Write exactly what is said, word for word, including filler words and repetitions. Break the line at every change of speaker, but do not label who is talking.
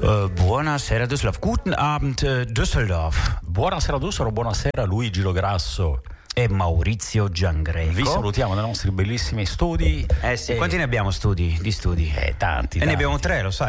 Uh, buonasera Düsseldorf, guten Abend uh, Düsseldorf.
Buonasera Düsseldorf, buonasera Luigi Lograsso
e Maurizio Giangreco.
Vi salutiamo dai nostri bellissimi studi.
Eh sì,
e...
quanti ne abbiamo studi? Di studi?
Eh, tanti.
E
tanti.
ne abbiamo tre, lo sai.